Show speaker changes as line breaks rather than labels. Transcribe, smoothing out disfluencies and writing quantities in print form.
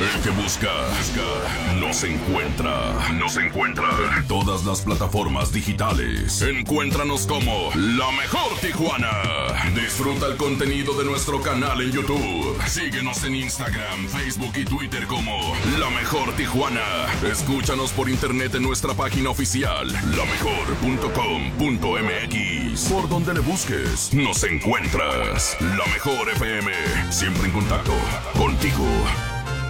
El que busca, nos encuentra. En todas las plataformas digitales. Encuéntranos como La Mejor Tijuana. Disfruta el contenido de nuestro canal en YouTube. Síguenos en Instagram, Facebook y Twitter como La Mejor Tijuana. Escúchanos por internet en nuestra página oficial, lamejor.com.mx. Por donde le busques, nos encuentras. La Mejor FM, siempre en contacto contigo.